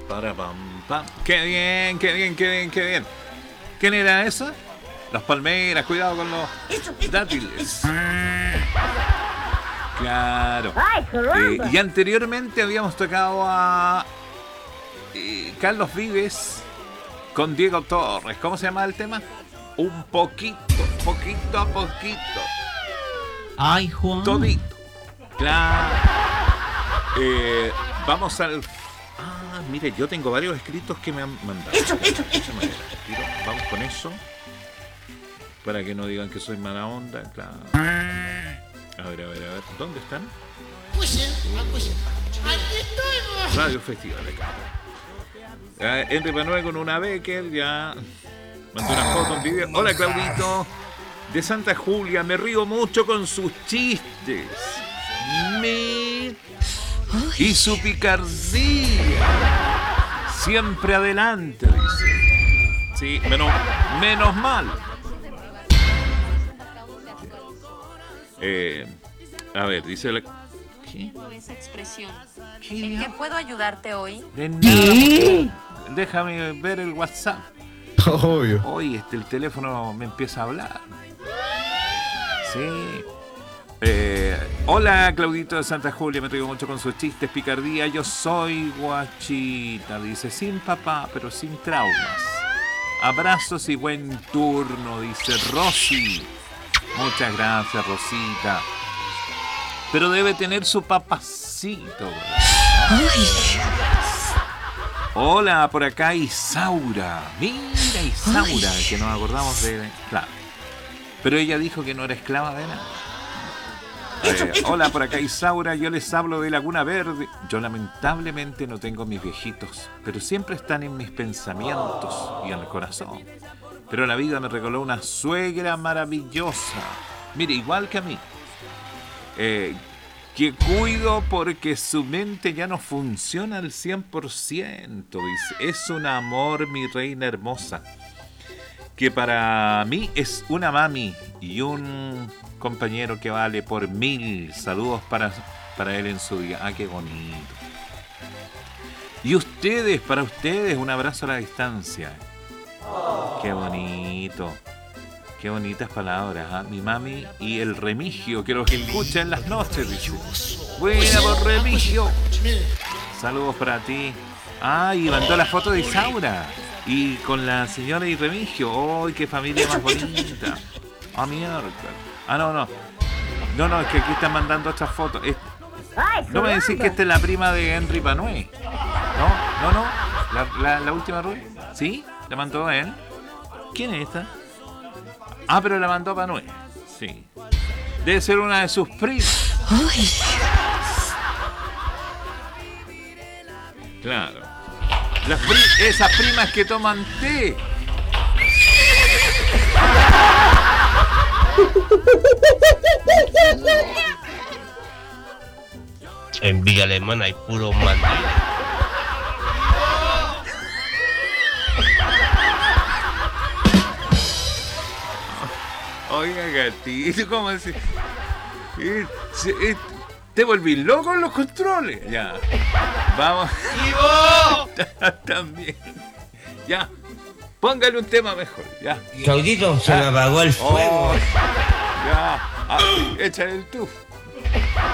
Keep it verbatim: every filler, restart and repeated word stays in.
para, pam, pam. Qué bien, qué bien, qué bien, qué bien. ¿Quién era esa? Las palmeras, cuidado con los dátiles. Claro. Eh, y anteriormente habíamos tocado a eh, Carlos Vives con Diego Torres. ¿Cómo se llama el tema? Un poquito, poquito a poquito. Ay, Juan. Todito. Claro. Eh, vamos al... Ah, mire, yo tengo varios escritos que me han mandado. Eso, eso, eso. Vamos con eso. Para que no digan que soy mala onda. Claro. A ver, a ver, a ver. ¿Dónde están? Radio Festival acá. Eh, Henry Manuel con una Becker. Ya. Mandó una foto, un video. Hola, Claudito. De Santa Julia. Me río mucho con sus chistes. Me... Y su picardía. Siempre adelante, dice. Sí, menos, menos mal. Eh, a ver, dice la... ¿Qué? Esa expresión. ¿Qué? ¿En qué puedo ayudarte hoy? De nada. Déjame ver el WhatsApp. Obvio. Hoy este, el teléfono me empieza a hablar. Sí. Eh, hola, Claudito de Santa Julia. Me río mucho con sus chistes, picardía. Yo soy guachita. Dice, sin papá, pero sin traumas. Abrazos y buen turno, dice Rosy. Muchas gracias, Rosita. Pero debe tener su papacito, ¿verdad? Hola, por acá Isaura. Mira, Isaura, que nos acordamos de... Claro. Pero ella dijo que no era esclava de nada. Eh, hola, por acá Isaura. Yo les hablo de Laguna Verde. Yo lamentablemente no tengo mis viejitos, pero siempre están en mis pensamientos y en el corazón. Pero la vida me regaló una suegra maravillosa. Mire, igual que a mí. Eh, que cuido porque su mente ya no funciona al cien por ciento. Dice, es un amor, mi reina hermosa. Que para mí es una mami y un compañero que vale por mil. Saludos para, para él en su día. Ah, qué bonito. Y ustedes, para ustedes, un abrazo a la distancia. Qué bonito. Qué bonitas palabras, ¿eh? Mi mami y el Remigio, que los escucha en las noches, dice. Buena por Remigio. Saludos para ti. Ah, y mandó la foto de Isaura. Y con la señora y Remigio. ¡Ay, qué familia más bonita! Ah, mierda. Ah, no, no. No, no, es que aquí están mandando otras fotos. Es... No me decís que esta es la prima de Henry Manuel. No, no, no. La, la, la última Rui. ¿Sí? ¿La mandó a él? ¿Quién es esta? Ah, pero la mandó a Manuel. Sí. Debe ser una de sus primas. Claro. Las pri- esas primas que toman té. En Villa Alemana hay puro mandil. Oiga, gatito, ¿cómo decir? Te volví loco en los controles. Ya. Vamos. ¡Y vos! También. Ya. Póngale un tema mejor. Ya. Claudito, se me apagó el fuego. Oh, ya. Ah, échale el tufo.